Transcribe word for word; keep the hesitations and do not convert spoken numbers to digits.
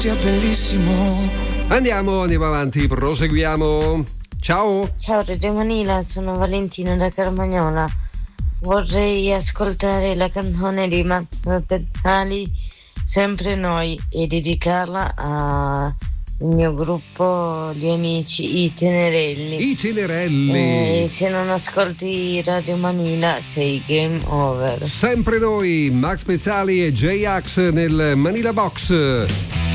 sia bellissimo. Andiamo, andiamo avanti, proseguiamo. Ciao. Ciao Radio Manila, sono Valentina da Carmagnola. Vorrei ascoltare la canzone di Matteo Pezzali, Sempre Noi, e dedicarla al mio gruppo di amici, i Tenerelli. I Tenerelli. E se non ascolti Radio Manila sei game over. Sempre Noi, Max Pezzali e J-Ax nel Manila Box.